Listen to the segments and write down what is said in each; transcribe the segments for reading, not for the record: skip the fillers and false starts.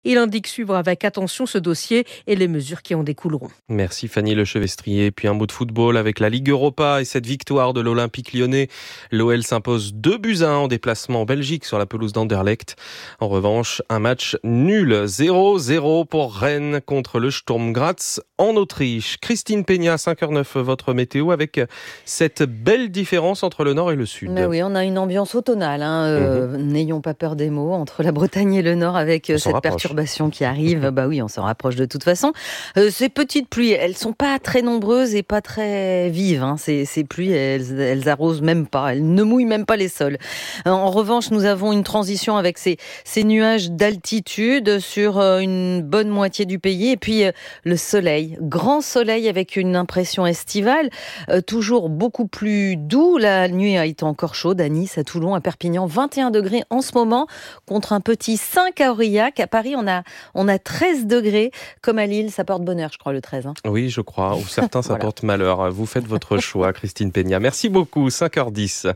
Il indique suivre avec attention ce dossier et les mesures qui en découleront. Merci Fanny Lechevestrier. Puis un mot de football avec la Ligue Europa et cette victoire de l'Olympique Lyonnais. L'OL s'impose 2-1 en déplacement en Belgique sur la pelouse d'Anderlecht. En revanche, un match nul, 0-0 pour Rennes contre le Sturm Graz en Autriche. Christine Peña, 5h09, votre météo avec cette belle différence entre le nord et le sud. Mais oui, on a une ambiance automnale. N'ayons pas peur des mots entre la Bretagne et le nord avec cette perturbation qui arrive. Bah oui, on s'en rapproche de toute façon. Ces petites pluies, elles sont pas très nombreuses et pas très vives. Ces pluies, elles arrosent même pas, elles ne mouillent même pas les sols. En revanche, nous avons une transition avec ces nuages d'altitude sur une bonne moitié du pays et puis le soleil, grand soleil avec une impression estivale, toujours beaucoup plus doux. La nuit a été encore chaude à Nice, à Toulon, à Perpignan, 21 degrés en ce moment contre un petit 5 à Aurillac. À Paris, on a 13 degrés, comme à Lille, ça porte bonheur, je crois, le 13. Oui, je crois, ou certains, ça porte malheur. Vous faites votre choix, Christine Peña. Merci beaucoup, 5h10.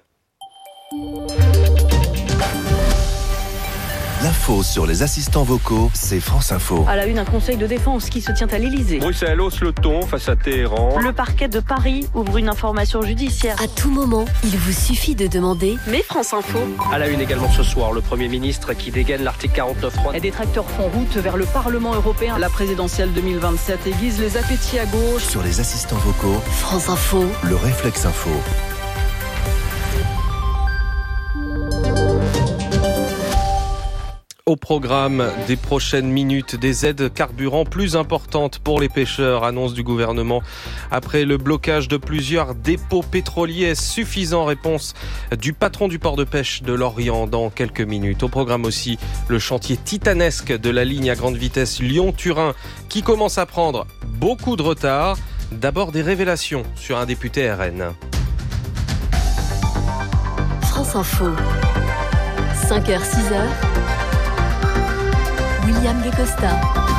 L'info sur les assistants vocaux, c'est France Info. À la une, un conseil de défense qui se tient à l'Elysée. Bruxelles hausse le ton face à Téhéran. Le parquet de Paris ouvre une information judiciaire. À tout moment, il vous suffit de demander. Mais France Info. À la une également ce soir, le Premier ministre qui dégaine l'article 49.3. Les détracteurs font route vers le Parlement européen. La présidentielle 2027 aiguise les appétits à gauche. Sur les assistants vocaux, France Info. Le réflexe info. Au programme des prochaines minutes, des aides carburant plus importantes pour les pêcheurs, annonce du gouvernement. Après le blocage de plusieurs dépôts pétroliers, suffisant, réponse du patron du port de pêche de Lorient dans quelques minutes. Au programme aussi, le chantier titanesque de la ligne à grande vitesse Lyon-Turin qui commence à prendre beaucoup de retard. D'abord des révélations sur un député RN. France Info, 5h, 6h. William Descosta.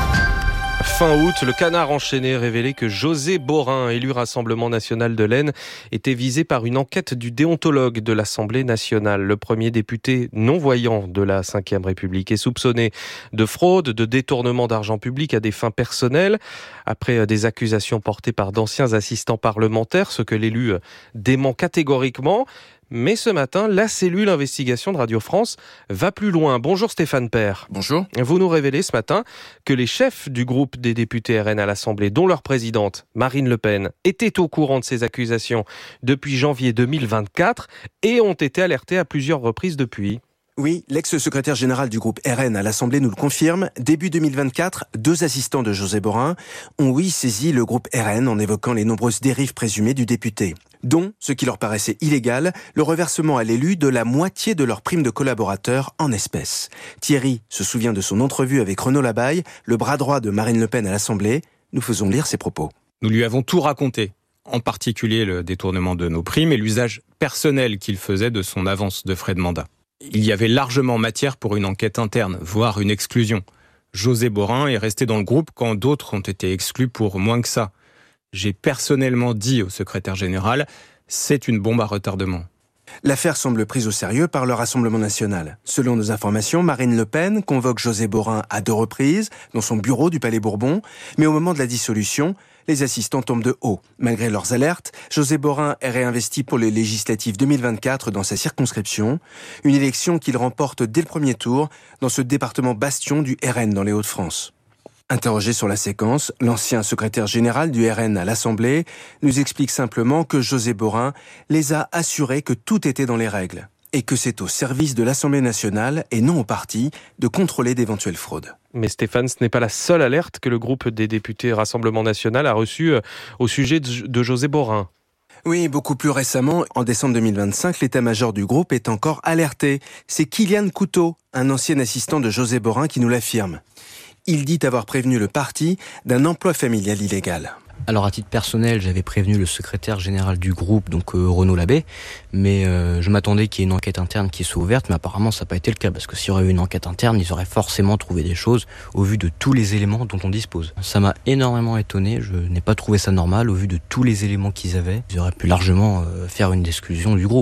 Fin août, le canard enchaîné révélait que José Borin, élu Rassemblement national de l'Aisne, était visé par une enquête du déontologue de l'Assemblée nationale. Le premier député non-voyant de la Ve République est soupçonné de fraude, de détournement d'argent public à des fins personnelles. Après des accusations portées par d'anciens assistants parlementaires, ce que l'élu dément catégoriquement. Mais ce matin, la cellule investigation de Radio France va plus loin. Bonjour Stéphane Père. Bonjour. Vous nous révélez ce matin que les chefs du groupe des députés RN à l'Assemblée, dont leur présidente, Marine Le Pen, étaient au courant de ces accusations depuis janvier 2024 et ont été alertés à plusieurs reprises depuis. Oui, l'ex-secrétaire général du groupe RN à l'Assemblée nous le confirme. Début 2024, 2 assistants de José Borin ont saisi le groupe RN en évoquant les nombreuses dérives présumées du député, dont, ce qui leur paraissait illégal, le reversement à l'élu de la moitié de leur prime de collaborateur en espèces. Thierry se souvient de son entrevue avec Renaud Labaille, le bras droit de Marine Le Pen à l'Assemblée. Nous faisons lire ses propos. Nous lui avons tout raconté, en particulier le détournement de nos primes et l'usage personnel qu'il faisait de son avance de frais de mandat. Il y avait largement matière pour une enquête interne, voire une exclusion. José Borin est resté dans le groupe quand d'autres ont été exclus pour moins que ça. J'ai personnellement dit au secrétaire général, c'est une bombe à retardement. L'affaire semble prise au sérieux par le Rassemblement national. Selon nos informations, Marine Le Pen convoque José Borin à 2 reprises dans son bureau du Palais Bourbon, mais au moment de la dissolution, les assistants tombent de haut. Malgré leurs alertes, José Borin est réinvesti pour les législatives 2024 dans sa circonscription, une élection qu'il remporte dès le premier tour dans ce département bastion du RN dans les Hauts-de-France. Interrogé sur la séquence, l'ancien secrétaire général du RN à l'Assemblée nous explique simplement que José Borin les a assurés que tout était dans les règles et que c'est au service de l'Assemblée nationale et non au parti de contrôler d'éventuelles fraudes. Mais Stéphane, ce n'est pas la seule alerte que le groupe des députés Rassemblement national a reçue au sujet de José Borin. Oui, beaucoup plus récemment, en décembre 2025, l'état-major du groupe est encore alerté. C'est Kylian Couteau, un ancien assistant de José Borin, qui nous l'affirme. Il dit avoir prévenu le parti d'un emploi familial illégal. Alors à titre personnel, j'avais prévenu le secrétaire général du groupe, donc Renaud Labaille, mais je m'attendais qu'il y ait une enquête interne qui soit ouverte, mais apparemment ça n'a pas été le cas, parce que s'il y aurait eu une enquête interne, ils auraient forcément trouvé des choses au vu de tous les éléments dont on dispose. Ça m'a énormément étonné, je n'ai pas trouvé ça normal, au vu de tous les éléments qu'ils avaient, ils auraient pu largement faire une exclusion du groupe.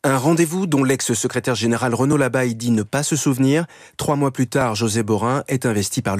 Un rendez-vous dont l'ex-secrétaire général Renaud Labaille dit ne pas se souvenir. 3 mois plus tard, José Borin est investi par le